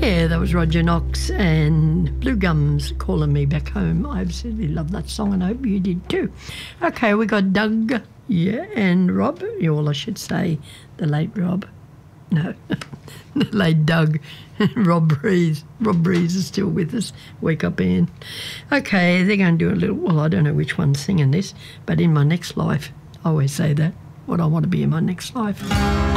Yeah, that was Roger Knox and Blue Gums, Calling Me Back Home. I absolutely love that song and I hope you did too. Okay, we got Doug, and Rob. Well, I should say the late Rob. No, the late Doug. Rob Breeze. Rob Breeze is still with us. Wake Up Ann. Okay, they're going to do a little, well, I don't know which one's singing this, but In My Next Life. I always say that, what I want to be in my next life.